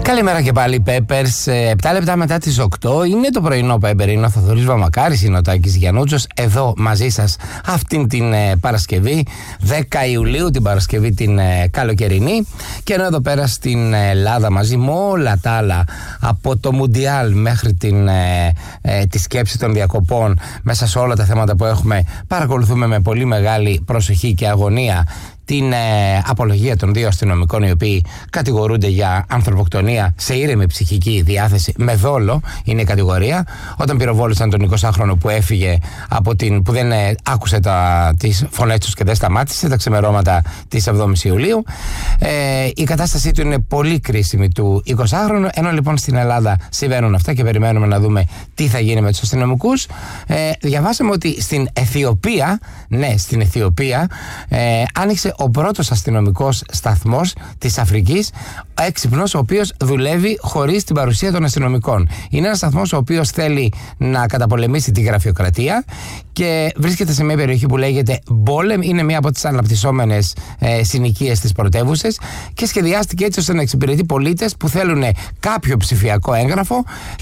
Καλημέρα και πάλι, Peppers. 7 λεπτά μετά τις 8 είναι το πρωινό Pepper. Είναι ο Θοδωρής Βαμακάρης, είναι ο Τάκης Γιαννούτσος. Εδώ μαζί σας αυτήν την Παρασκευή, 10 Ιουλίου, την Παρασκευή την καλοκαιρινή. Και ενώ εδώ πέρα στην Ελλάδα, μαζί με όλα τα άλλα, από το Μουντιάλ μέχρι τη σκέψη των διακοπών, μέσα σε όλα τα θέματα που έχουμε, παρακολουθούμε με πολύ μεγάλη προσοχή και αγωνία την απολογία των δύο αστυνομικών, οι οποίοι κατηγορούνται για ανθρωποκτονία σε ήρεμη ψυχική διάθεση, με δόλο είναι η κατηγορία, όταν πυροβόλησαν τον 20χρονο που έφυγε που δεν άκουσε τις φωνές τους και δεν σταμάτησε τα ξημερώματα της 7ης Ιουλίου. Η κατάστασή του είναι πολύ κρίσιμη του 20χρονου, ενώ λοιπόν στην Ελλάδα συμβαίνουν αυτά και περιμένουμε να δούμε τι θα γίνει με τους αστυνομικούς. Διαβάσαμε ότι στην Αιθιοπία, άνοιξε ο πρώτος αστυνομικός σταθμός της Αφρικής, έξυπνος, ο οποίος δουλεύει χωρίς την παρουσία των αστυνομικών. Είναι ένας σταθμός ο οποίος θέλει να καταπολεμήσει τη γραφειοκρατία και βρίσκεται σε μια περιοχή που λέγεται Μπόλεμ, είναι μια από τις αναπτυσσόμενες συνοικίες της πρωτεύουσας και σχεδιάστηκε έτσι ώστε να εξυπηρετεί πολίτες που θέλουν κάποιο ψηφιακό έγγραφο,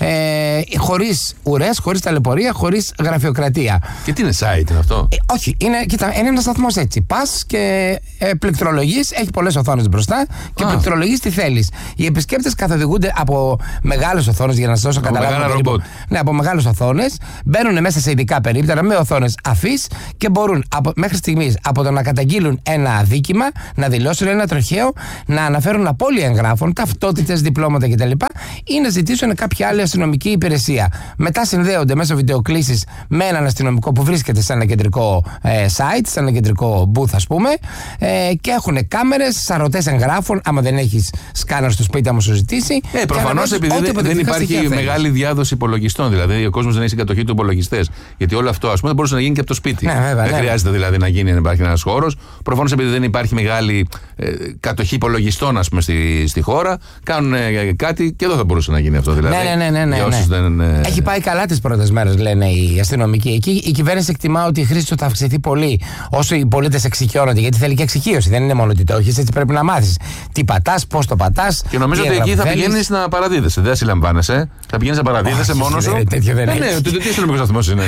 χωρίς ουρές, χωρίς ταλαιπωρία, χωρίς γραφειοκρατία. Και τι είναι site είναι αυτό? Όχι, είναι ένας σταθμός έτσι. Πας και πληκτρολογείς, έχει πολλές οθόνες μπροστά και πληκτρολογείς τι θέλεις. Οι επισκέπτες καθοδηγούνται από μεγάλες οθόνες, για να σας δώσω καταλάβω. Ναι, από μεγάλες οθόνες, μπαίνουν μέσα σε ειδικά περίπτερα με οθόνες αφής και μπορούν μέχρι στιγμής από το να καταγγείλουν ένα αδίκημα, να δηλώσουν ένα τροχαίο, να αναφέρουν απώλεια εγγράφων, ταυτότητες, διπλώματα κτλ. Ή να ζητήσουν κάποια άλλη αστυνομική υπηρεσία. Μετά συνδέονται μέσω βιντεοκλήσης με έναν αστυνομικό που βρίσκεται σε ένα κεντρικό site, σε ένα κεντρικό booth, ας πούμε, και έχουν κάμερες, σαρωτές εγγράφων. Άμα δεν έχεις σκάνερ στο σπίτι, άμα σου ζητήσει. Προφανώς επειδή δεν υπάρχει μεγάλη διάδοση υπολογιστών, δηλαδή ο κόσμος δεν έχει στην κατοχή του υπολογιστές. Γιατί όλο αυτό, ας πούμε, μπορούσε να γίνει και από το σπίτι. Δεν χρειάζεται δηλαδή να υπάρχει ένας χώρος. Προφανώς επειδή δεν υπάρχει μεγάλη κατοχή υπολογιστών, ας πούμε, στη χώρα, κάνουν κάτι και εδώ θα μπορούσε να γίνει αυτό. Δηλαδή. Ναι. Έχει πάει καλά τις πρώτες μέρες, λένε οι αστυνομικοί. Εκεί η κυβέρνηση εκτιμά ότι η χρήση του θα αυξηθεί πολύ όσο οι πολίτες εξοικειώνονται. Γιατί θέλει και εξοικείωση. Δεν είναι μόνο ότι το έχεις, έτσι πρέπει να μάθεις τι πατάς, πώς το πατάς. Και νομίζω ότι εκεί θα πηγαίνεις να παραδίδεσαι. Δεν συλλαμβάνεσαι. Θα πηγαίνεις να παραδίδεσαι μόνος σου. Τέτοιο δεν έχει. Ναι, τι αστυνομικός σταθμός είναι.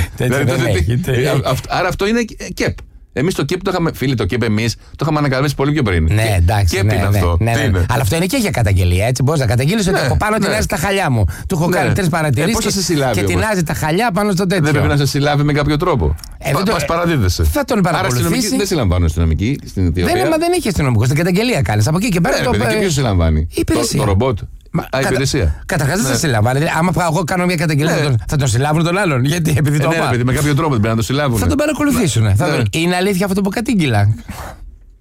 Άρα αυτό είναι ΚΕΠ. Εμείς το ΚΕΠ το είχαμε, φίλοι, το ΚΕΠ εμείς το είχαμε ανακαλέσει πολύ πιο πριν. Ναι, εντάξει. ΚΕΠ είναι αυτό. Αλλά αυτό είναι και για καταγγελία, έτσι. Μπορείς να καταγγείλεις ότι από πάνω τεινάζει τα χαλιά μου. Του έχω κάνει 3 παρατηρήσεις και τεινάζει τα χαλιά πάνω στο τέτοιο. Δεν πρέπει να σε συλλάβει με κάποιο τρόπο. Μας παραδίδεσαι. Θα τον παρακολουθήσει. Δεν συλλαμβάνουν αστυνομικοί στην Αιθιοπία. Δεν έχει αστυνομικό. Στην καταγγελία κάνεις. Από εκεί και πέρα το. Και ποιος συλλαμβάνει? Το ρομπότ. Υπηρεσία. Καταρχάς δεν θα συλλαμβάνει. Άμα εγώ κάνω μια καταγγελία, θα τον συλλάβουν τον άλλον. Γιατί επειδή το με κάποιο τρόπο δεν πρέπει να τον συλλάβουν. Θα τον παρακολουθήσουν. Είναι αλήθεια αυτό που κατήγγειλα?